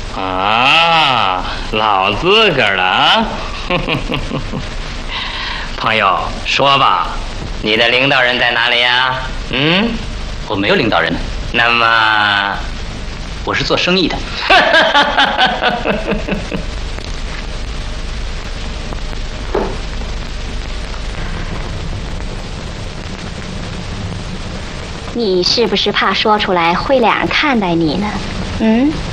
啊，老自个儿了啊！朋友，说吧，你的领导人在哪里呀？ 我没有领导人。 那么， 我是做生意的。 你是不是怕说出来会两人看待你呢？